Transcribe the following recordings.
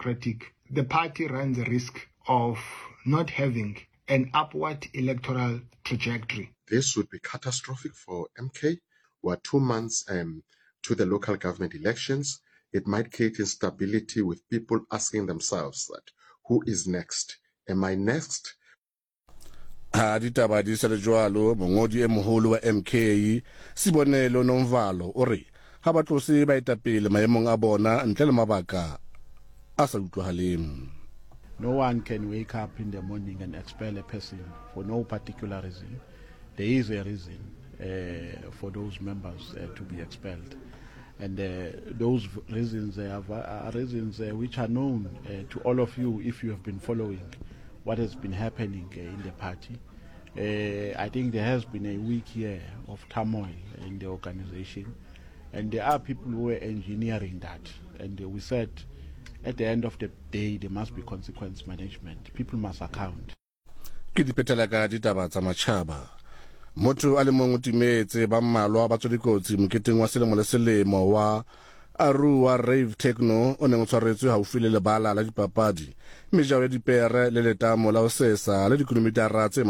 democratic, the party runs the risk of not having an upward electoral trajectory. This would be catastrophic for MK. We're 2 months to the local government elections. It might create instability with people asking themselves that, who is next? Am I next? Ditaba di sa le jwalo mongodi e moholo wa MK Sibonelo Nomvalo o re ha ba tlose ba etapele maemong a bona ntle le mabaka a sa utlwahaleng. No one can wake up in the morning and expel a person for no particular reason. There is a reason for those members to be expelled. And those reasons are reasons which are known to all of you if you have been following what has been happening in the party. I think there has been a week year of turmoil in the organization, and there are people who are engineering that. And we said at the end of the day there must be consequence management. People must account. Ke dipetela ka ditaba tsa matjhaba. Motho a le mong o timetse ba mmalwa ba tsodikotsi moketeng wa selemo le selemo wa Arua Rave Techno o neng o tshwaretswe haufi le lebala la dipapadi mejao ya dipere le letamo la ho sesa le dikilomitara tse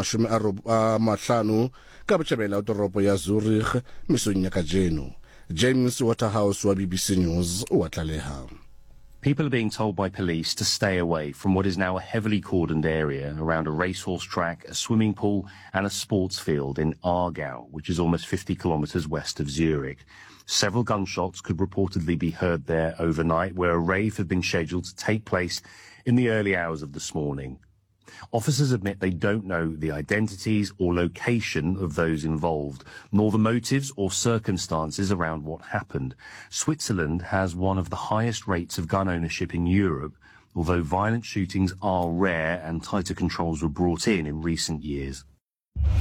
50 ka botjhabela toropo ya Zurich mesong ya kajeno. James Waterhouse wa BBC News o tlaleha. People are being told by police to stay away from what is now a heavily cordoned area around a racehorse track, a swimming pool and a sports field in Aargau, which is almost 50 kilometres west of Zurich. Several gunshots could reportedly be heard there overnight, where a rave had been scheduled to take place in the early hours of this morning. Officers admit they don't know the identities or location of those involved, nor the motives or circumstances around what happened. Switzerland has one of the highest rates of gun ownership in Europe, although violent shootings are rare and tighter controls were brought in recent years.